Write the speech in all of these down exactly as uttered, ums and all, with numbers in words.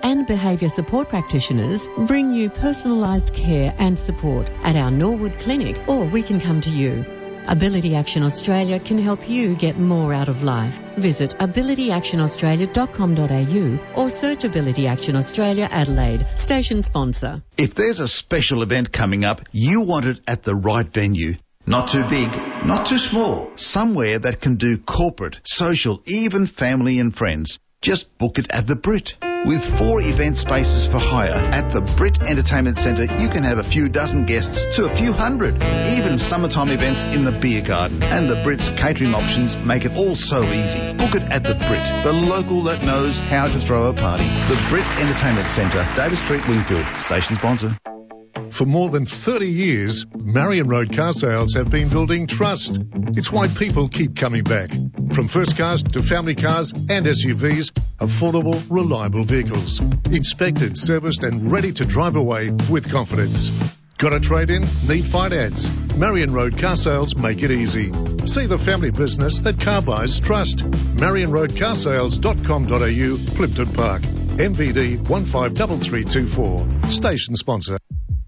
and behaviour support practitioners bring you personalised care and support at our Norwood Clinic, or we can come to you. Ability Action Australia can help you get more out of life. Visit ability action australia dot com dot a u or search Ability Action Australia Adelaide. Station sponsor. If there's a special event coming up, you want it at the right venue. Not too big, not too small. Somewhere that can do corporate, social, even family and friends. Just book it at the Brit. With four event spaces for hire at the Brit Entertainment Centre, you can have a few dozen guests to a few hundred. Even summertime events in the beer garden. And the Brit's catering options make it all so easy. Book it at the Brit, the local that knows how to throw a party. The Brit Entertainment Centre, Davis Street, Wingfield. Station sponsor. For more than thirty years, Marion Road Car Sales have been building trust. It's why people keep coming back. From first cars to family cars and S U Vs, affordable, reliable vehicles. Inspected, serviced and ready to drive away with confidence. Got a trade-in? Need finance? Marion Road Car Sales make it easy. See the family business that car buyers trust. marion road car sales dot com dot a u, Plimpton Park. M V D one five three three two four. Station sponsor.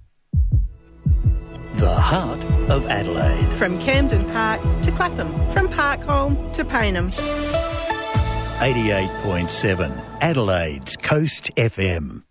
The heart of Adelaide. From Camden Park to Clapham. From Parkholme to Paynham. eighty-eight point seven Adelaide's Coast F M.